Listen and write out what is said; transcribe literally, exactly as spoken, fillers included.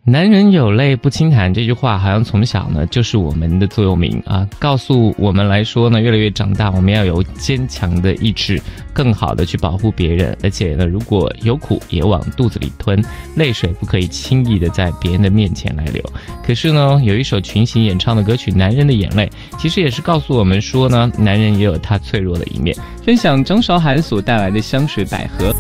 男人有泪不轻弹这句话好像从小呢就是我们的座右铭啊，告诉我们来说呢，越来越长大我们要有坚强的意志，更好的去保护别人，而且呢如果有苦也往肚子里吞，泪水不可以轻易的在别人的面前来流。可是呢有一首群星演唱的歌曲《男人的眼泪》，其实也是告诉我们说呢，男人也有他脆弱的一面。分享张韶涵所带来的香水百合。